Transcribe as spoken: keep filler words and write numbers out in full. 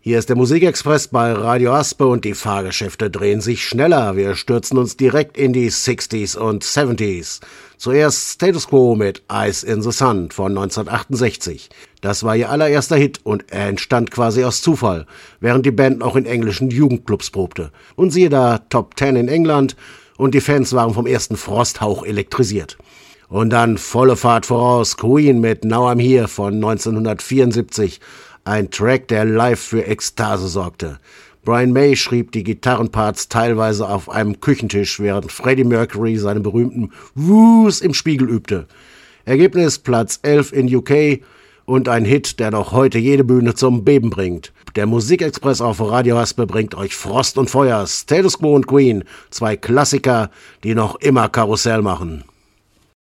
Hier ist der Musikexpress bei Radio Aspe und die Fahrgeschäfte drehen sich schneller. Wir stürzen uns direkt in die sechziger und siebziger. Zuerst Status Quo mit Eyes in the Sun von neunzehnhundertachtundsechzig. Das war ihr allererster Hit und er entstand quasi aus Zufall, während die Band noch in englischen Jugendclubs probte. Und siehe da, Top Ten in England und die Fans waren vom ersten Frosthauch elektrisiert. Und dann volle Fahrt voraus, Queen mit Now I'm Here von neunzehnhundertvierundsiebzig. Ein Track, der live für Ekstase sorgte. Brian May schrieb die Gitarrenparts teilweise auf einem Küchentisch, während Freddie Mercury seine berühmten Woos im Spiegel übte. Ergebnis Platz elf in U K und ein Hit, der noch heute jede Bühne zum Beben bringt. Der Musikexpress auf Radio Aspe bringt euch Frost und Feuer, Status Quo und Queen, zwei Klassiker, die noch immer Karussell machen.